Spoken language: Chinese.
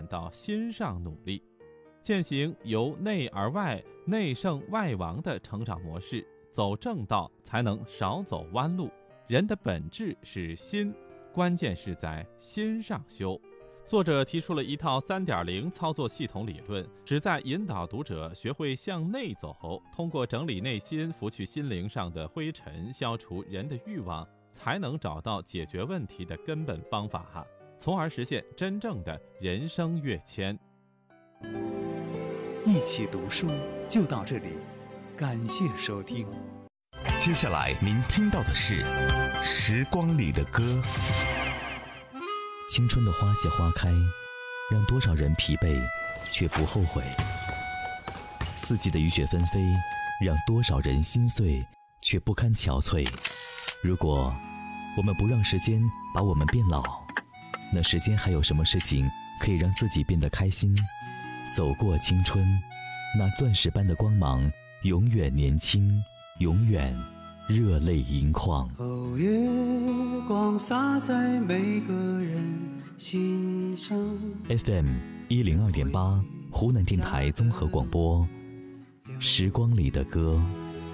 到心上努力，践行由内而外、内圣外王的成长模式，走正道才能少走弯路。人的本质是心，关键是在心上修。作者提出了一套 3.0 操作系统理论，旨在引导读者学会向内走，通过整理内心，拂去心灵上的灰尘，消除人的欲望，才能找到解决问题的根本方法，从而实现真正的人生跃迁。 一起读书就到这里，感谢收听。 接下来您听到的是《时光里的歌》。 青春的花谢花开，让多少人疲惫却不后悔；四季的雨雪纷飞，让多少人心碎却不堪憔悴。如果我们不让时间把我们变老，那时间还有什么事情可以让自己变得开心？走过青春，那钻石般的光芒，永远年轻，永远热泪盈眶。 哦，月光洒在每个人心上。 FM 102.8，湖南电台综合广播，时光里的歌。